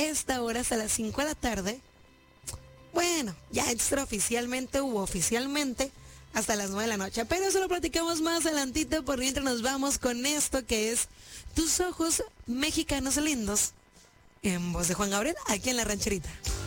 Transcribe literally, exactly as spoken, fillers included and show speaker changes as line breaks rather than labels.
esta hora hasta las cinco de la tarde. Bueno, ya extraoficialmente u oficialmente hasta las nueve de la noche. Pero eso lo platicamos más adelantito, por mientras nos vamos con esto que es Tus ojos mexicanos lindos, en voz de Juan Gabriel, aquí en La Rancherita.